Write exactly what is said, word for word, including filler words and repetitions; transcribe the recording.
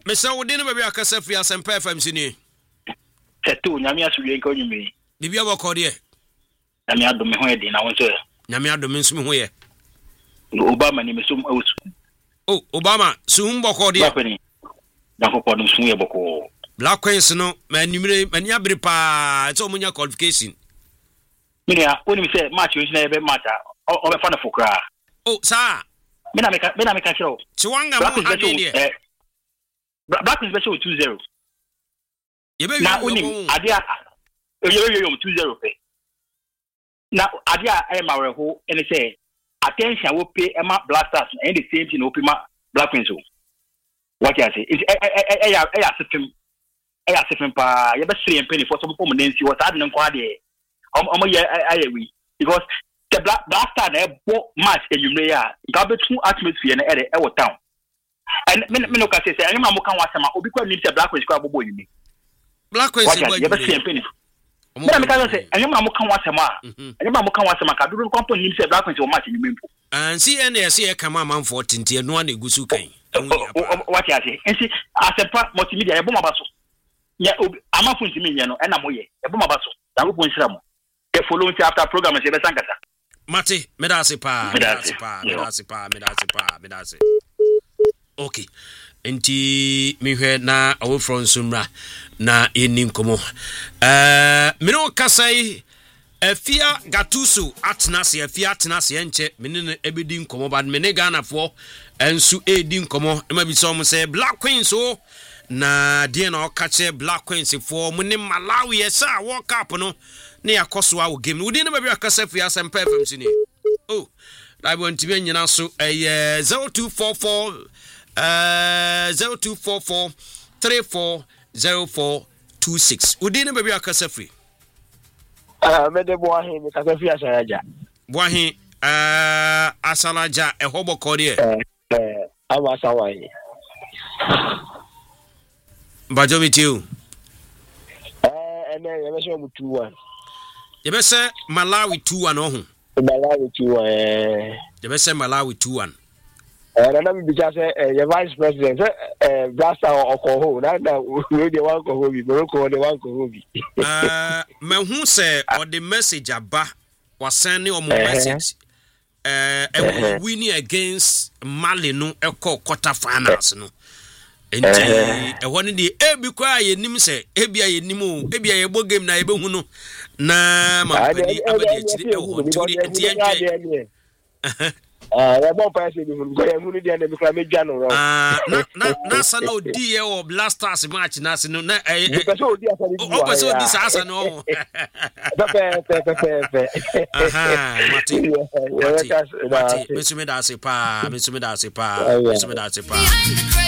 Mister Odin baby akasa fi Asempa F M sini. Tetu nyame asudwe nka onyume. Bibia boko de. Nyame adome ho edi na wonso. Nyame adome nsumi ho ye. Obama ni mesum awusu. Oh, Obama sum boko de. Bakweni. Dako ko dum sum ye boko. Black Queens no manimire mani abere pa so munya qualification. Minia woni mi say match yin na ebe match o be fa na fokra. Oh, sa. Mina meka mina meka kiro. Chiwanga mu ade eh. Black Queens be show two zero. Yebe na woni ade a yebe yebe two zero pe. Na ade a e mawre ho ene say attention wo pay e ma Black Stars and the same thing wo pay ma Black Queens. What you say? It eh eh eh eh system eh system pa yebe three penny for some people nancy what ade nko ade. Omo ye ayewi because the Black Black Star na bo match enyumre ya ga betu atmosphere na ere e wo town. And me me no ka say say anyama mo kan wasema obi kwa nim say Black Queens kwa bobo yimi. Black Queens bo yimi. Yebe three penny. Me na me ka say anyama mo kan wasema anyama mo kan wasema ka do ko nim say Black Queens wo match enyumre mpo. And see N S say kama man fourteen tie no na egusu kan. What you say? And see Asempa multimedia e bo mabaso. Ya amafu ntimi nye no e na moye e bo mabaso. Da go ponshira mo. The following after program is better sankasa. Mate, medase pa, medase pa, medase pa, medase pa, medase. Okay. Enti mihwe na awo from Sumra na enim komo. Eh, me no kasai Efia Gatuso atnase Efia atnase enche me ne ebedi nkomo bad me ne Ghana fo ensu edi nkomo e ma bi so mo say Black Queens o na die na okache Black Queens fo mo ne Malawi esa World Cup no ne yakoso awo game wudi ne baby akasa fi Asempa F M sini. Oh, I want to be nyina so eh zero two four four uh zero two four four three four zero four two six. Wudi ne baby akasa fi. Ah, me de boahi me kasa fi asalaja. Boahi uh asalaja e hobo kodi e. Eh eh awa sawai. Bajo mi tiu. Eh ene yeme so mu two one. Yebe se Malawi two one ohu. Malawi two one eh. Yebe se Malawi two one. Eh na me bi say eh your vice president eh Blaster okoho na na we dey wan ko bi Morocco dey wan ko bi. Eh me hu se or the message aba wasan ne o message eh e winning against Mali no e quarter finals no. Enti e woni di e bi kwa ye nim se e bia ye nim o e bia ye bo game na ye be hu no na ma pani abadi achiri e ho tori enti enje ah ya bon pa se bi hu ko ye hu ni dia na bi kra me dwa no ah na na na sa no di e o Blasters match na se no na e e so di asa di o so di sa asa no pe pe pe pe aha mati mati mati mesumi da se pa mesumi da se pa mesumi da se pa